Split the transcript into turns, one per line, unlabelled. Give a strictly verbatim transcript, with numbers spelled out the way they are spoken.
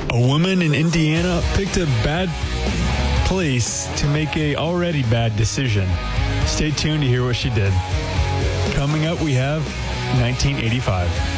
A woman in Indiana picked a bad place to make a already bad decision. Stay tuned to hear what she did. Coming up, we have nineteen eighty-five.